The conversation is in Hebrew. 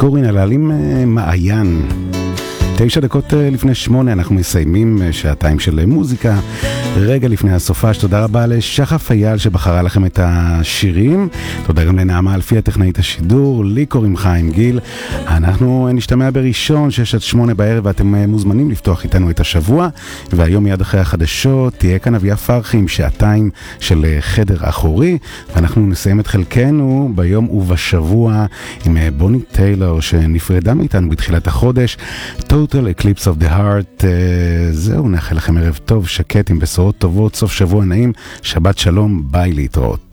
קורין הלהלים מעיין. 9 דקות לפני 8 אנחנו מסיימים שעתיים של מוזיקה. רגע לפני הסופה, תודה רבה לשחף אייל שבחרה לכם את השירים. תודה גם לנעמה אלפי הטכנאית השידור. לי קוראים חיים גיל. אנחנו נשתמע בראשון 6-8 בערב ואתם מוזמנים לפתוח איתנו את השבוע. והיום מיד אחרי החדשות תהיה כאן אביה פרחי עם שעתיים של חדר אחורי. ואנחנו נסיים את חלקנו ביום ובשבוע עם בוני טיילור שנפרדה מאיתנו בתחילת החודש. Total Eclipse of the Heart. זהו, נאחל לכם ערב טוב, שקט עם בשורות טובות, סוף שבוע נעים, שבת שלום, ביי, להתראות.